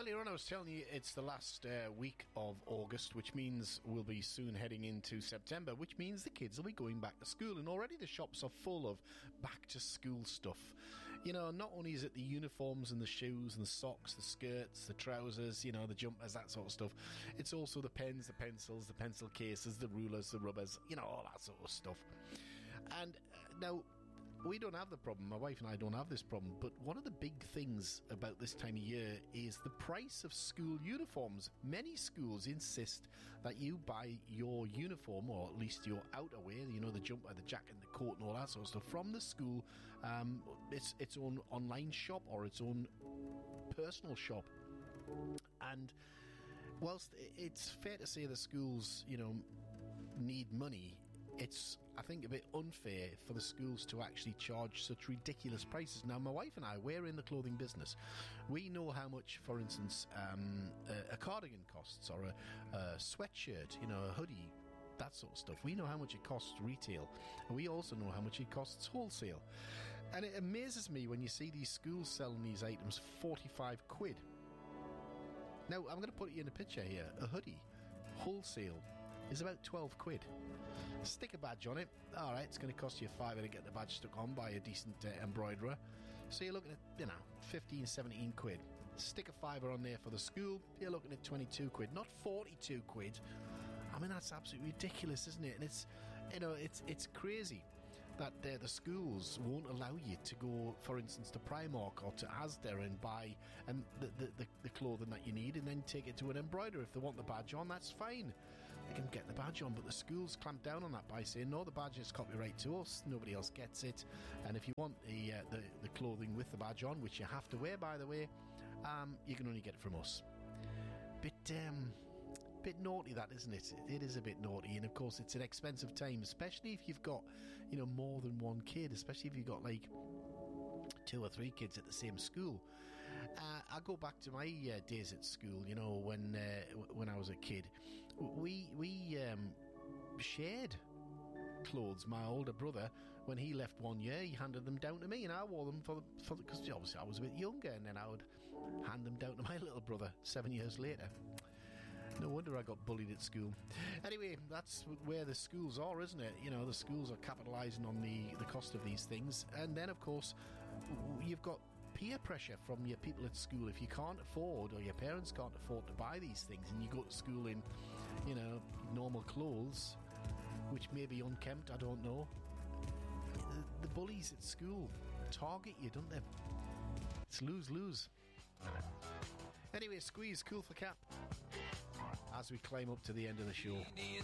Earlier on, I was telling you it's the last week of August, which means we'll be soon heading into September, which means the kids will be going back to school. And already the shops are full of back-to-school stuff. You know, not only is it the uniforms and the shoes and the socks, the skirts, the trousers, you know, the jumpers, that sort of stuff. It's also the pens, the pencils, the pencil cases, the rulers, the rubbers, you know, all that sort of stuff. And now, we don't have the problem, my wife and I don't have this problem, but one of the big things about this time of year is the price of school uniforms. Many schools insist that you buy your uniform, or at least your outerwear, you know, the jumper, the jacket, and the coat and all that sort of stuff, from the school, its own online shop or its own personal shop. And whilst it's fair to say the schools, you know, need money, it's, I think, a bit unfair for the schools to actually charge such ridiculous prices. Now, my wife and I, we're in the clothing business. We know how much, for instance, a cardigan costs, or a sweatshirt, you know, a hoodie, that sort of stuff. We know how much it costs retail, and we also know how much it costs wholesale. And it amazes me when you see these schools selling these items 45 quid. Now, I'm going to put you in a picture here. A hoodie, wholesale, is about 12 quid. Stick a badge on it. Alright, it's going to cost you £5 to get the badge stuck on by a decent embroiderer. So you're looking at, you know, 15, 17 quid. Stick a £5 on there for the school, you're looking at 22 quid, not 42 quid. I mean, that's absolutely ridiculous, isn't it? And it's, you know, it's crazy that the schools won't allow you to go, for instance, to Primark or to Asda and buy the clothing that you need and then take it to an embroiderer. If they want the badge on, that's fine. They can get the badge on, but the schools clamp down on that by saying, no, the badge is copyright to us, nobody else gets it. And if you want the clothing with the badge on, which you have to wear, by the way, you can only get it from us. Bit naughty, that, isn't it? It is a bit naughty, and of course it's an expensive time, especially if you've got, you know, more than one kid, especially if you've got like 2 or 3 kids at the same school. I go back to my days at school, you know, when I was a kid. We shared clothes. My older brother, when he left one year, he handed them down to me, and I wore them for because obviously I was a bit younger, and then I would hand them down to my little brother 7 years later. No wonder I got bullied at school. Anyway, that's where the schools are, isn't it? You know, the schools are capitalising on the cost of these things. And then, of course, you've got peer pressure from your people at school. If you can't afford, or your parents can't afford to buy these things, and you go to school in, you know, normal clothes, which may be unkempt, I don't know. The bullies at school target you, don't they? It's lose-lose. Anyway, Squeeze, Cool for Cap, as we climb up to the end of the show.